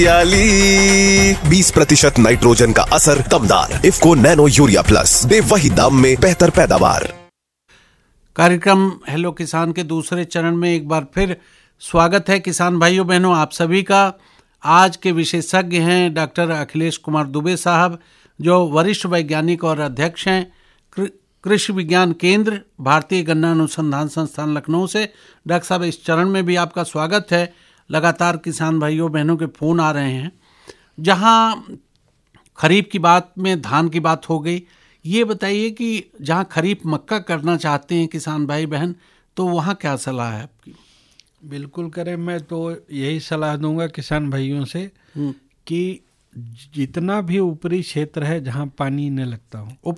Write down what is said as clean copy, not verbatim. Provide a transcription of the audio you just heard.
20% nitrogen का असर दमदार। इफ्को नैनो यूरिया प्लस दे वही दाम में बेहतर पैदावार। कार्यक्रम हेलो किसान के दूसरे चरण में एक बार फिर स्वागत है किसान भाइयों बहनों आप सभी का। आज के विशेषज्ञ हैं डॉक्टर अखिलेश कुमार दुबे साहब, जो वरिष्ठ वैज्ञानिक और अध्यक्ष हैं कृषि विज्ञान केंद्र भारतीय गन्ना अनुसंधान संस्थान लखनऊ से। डॉक्टर साहब, इस चरण में भी आपका स्वागत है। लगातार किसान भाइयों बहनों के फ़ोन आ रहे हैं। जहां खरीफ की बात में धान की बात हो गई, ये बताइए कि जहां खरीफ मक्का करना चाहते हैं किसान भाई बहन, तो वहां क्या सलाह है आपकी? बिल्कुल करें। मैं तो यही सलाह दूंगा किसान भाइयों से कि जितना भी ऊपरी क्षेत्र है जहां पानी न लगता हो,